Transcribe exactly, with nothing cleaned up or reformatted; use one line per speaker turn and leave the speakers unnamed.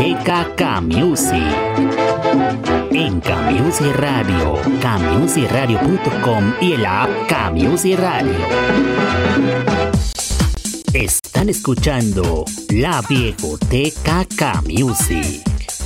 Viejoteca K-Music. En K-Music Radio, K Music Radio punto com y en la app K-Music Radio. Están escuchando La Viejoteca K-Music.